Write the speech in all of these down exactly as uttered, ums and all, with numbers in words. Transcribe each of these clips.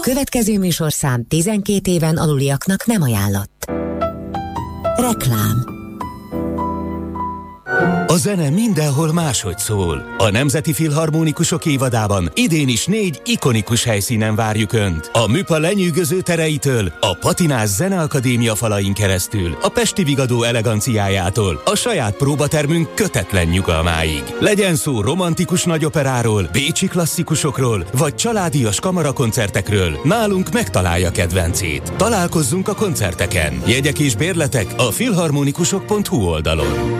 következő műsorszám tizenkét éven aluliaknak nem ajánlott. Reklám. A zene mindenhol máshogy szól. A Nemzeti Filharmonikusok évadában idén is négy ikonikus helyszínen várjuk Önt. A Műpa lenyűgöző tereitől, a Patinás Zeneakadémia falain keresztül, a Pesti Vigadó eleganciájától, a saját próbatermünk kötetlen nyugalmáig. Legyen szó romantikus nagyoperáról, bécsi klasszikusokról, vagy családias kamarakoncertekről, nálunk megtalálja kedvencét. Találkozzunk a koncerteken. Jegyek és bérletek a filharmonikusok pont hu oldalon.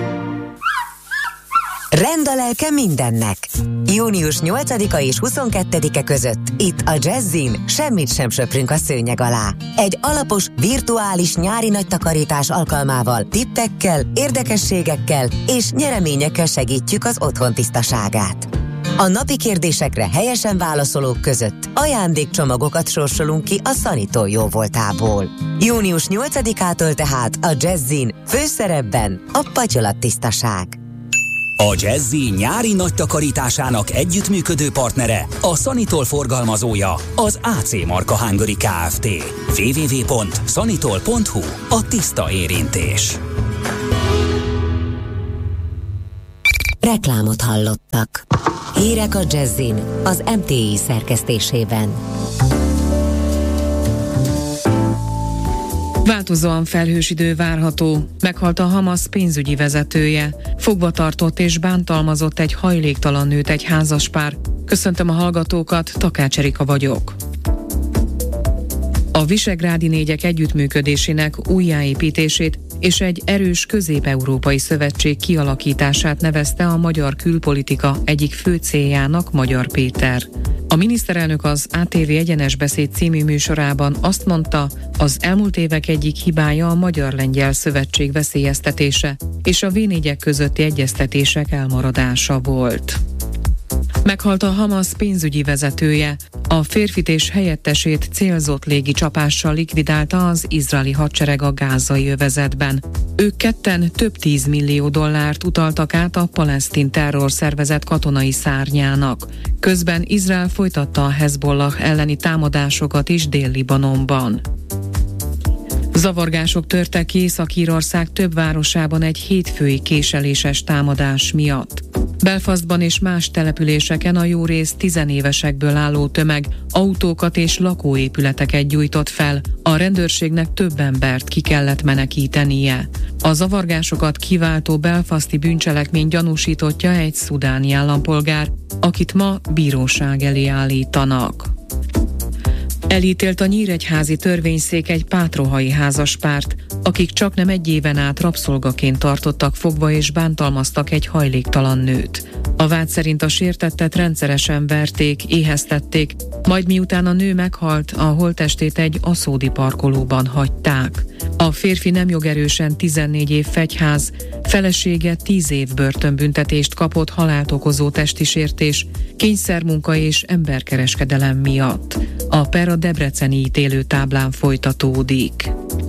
Rend a lelke mindennek. június nyolcadika és huszonkettedike között itt a Jazzin semmit sem söprünk a szőnyeg alá. Egy alapos, virtuális nyári nagy takarítás alkalmával tippekkel, érdekességekkel és nyereményekkel segítjük az otthon tisztaságát. A napi kérdésekre helyesen válaszolók között ajándékcsomagokat sorsolunk ki a Szanitól jóvoltából. június nyolcadikától tehát a Jazzin főszerepben a patyolattisztaság. A Jazzy nyári nagy takarításának együttműködő partnere, a Szanitol forgalmazója, az á cé Marka Hungary Kft. double-u double-u double-u pont szanitol pont hu. A tiszta érintés. Reklámot hallottak. Hírek a Jazzin az em té i szerkesztésében. Változóan felhős idő várható. Meghalt a Hamas pénzügyi vezetője. Fogva tartott és bántalmazott egy hajléktalan nőt egy házaspár. Köszöntöm a hallgatókat, Takács Erika vagyok. A Visegrádi négyek együttműködésének újjáépítését és egy erős közép-európai szövetség kialakítását nevezte a magyar külpolitika egyik fő céljának Magyar Péter. A miniszterelnök az á té vé Egyenes Beszéd című műsorában azt mondta, az elmúlt évek egyik hibája a Magyar-Lengyel Szövetség veszélyeztetése és a vé négyek közötti egyeztetések elmaradása volt. Meghalt a Hamas pénzügyi vezetője. A férfit és helyettesét célzott légi csapással likvidálta az izraeli hadsereg a gázai övezetben. Ők ketten több tízmillió dollárt utaltak át a palesztin terrorszervezet katonai szárnyának. Közben Izrael folytatta a Hezbollah elleni támadásokat is Dél-Libanonban. Zavargások törtek ki Észak-Írország több városában egy hétfői késeléses támadás miatt. Belfastban és más településeken a jórészt tizenévesekből álló tömeg autókat és lakóépületeket gyújtott fel. A rendőrségnek több embert ki kellett menekítenie. A zavargásokat kiváltó belfasti bűncselekmény gyanúsítottja egy szudáni állampolgár, akit ma bíróság elé állítanak. Elítélt a nyíregyházi törvényszék egy pátrohai házaspárt, akik csaknem egy éven át rabszolgaként tartottak fogva és bántalmaztak egy hajléktalan nőt. A vád szerint a sértettet rendszeresen verték, éheztették, majd miután a nő meghalt, a holttestét egy aszódi parkolóban hagyták. A férfi nem jogerősen tizennégy év fegyház, felesége tíz év börtönbüntetést kapott halált okozó testi sértés, kényszermunka és emberkereskedelem miatt. A per a debreceni ítélőtáblán folytatódik.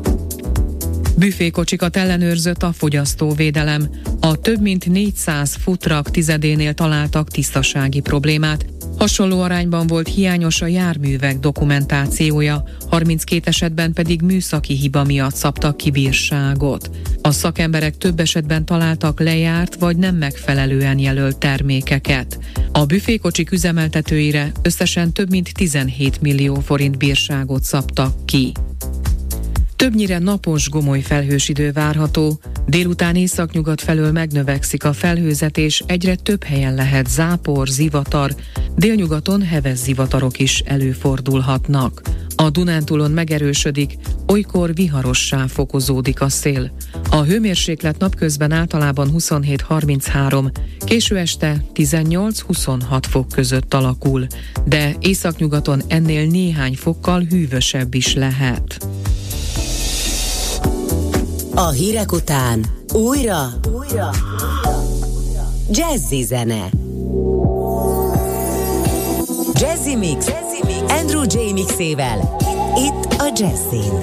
Büfékocsikat ellenőrzött a fogyasztóvédelem. A több mint négyszáz futrak tizedénél találtak tisztasági problémát. Hasonló arányban volt hiányos a járművek dokumentációja, harminckét esetben pedig műszaki hiba miatt szabtak ki bírságot. A szakemberek több esetben találtak lejárt vagy nem megfelelően jelölt termékeket. A büfékocsik üzemeltetőire összesen több mint tizenhét millió forint bírságot szabtak ki. Többnyire napos, gomoly felhős idő várható, délután északnyugat felől megnövekszik a felhőzet és egyre több helyen lehet zápor, zivatar, délnyugaton heves zivatarok is előfordulhatnak. A Dunántúlon megerősödik, olykor viharossá fokozódik a szél. A hőmérséklet napközben általában huszonhét harminchárom, késő este tizennyolc-huszonhat fok között alakul, de északnyugaton ennél néhány fokkal hűvösebb is lehet. A hírek után újra, újra jazzy zene. Jazzy Mix, Jazzy Mix. Andrew J. Mixével itt a Jazzin.